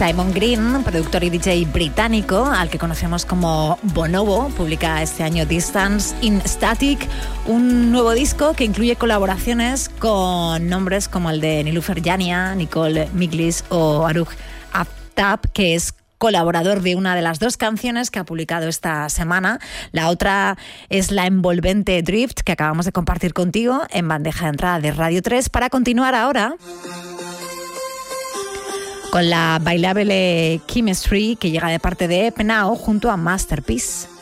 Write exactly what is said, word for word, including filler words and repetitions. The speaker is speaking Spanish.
Simon Green, productor y D J británico, al que conocemos como Bonobo, publica este año Distance in Static, un nuevo disco que incluye colaboraciones con nombres como el de Niloufer Yania, Nicole Miglis o Aruj Aftab, que es colaborador de una de las dos canciones que ha publicado esta semana. La otra es la envolvente Drift, que acabamos de compartir contigo en bandeja de entrada de Radio tres, para continuar ahora con la bailable Chemistry, que llega de parte de Penao junto a Masterpiece.